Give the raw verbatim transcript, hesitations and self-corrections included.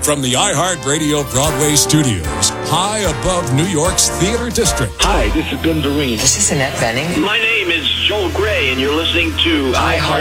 From the iHeartRadio Broadway studios, high above New York's Theater District. Hi, this is Ben Vereen. This is Annette Benning. My name is Joel Gray, and you're listening to iHeart.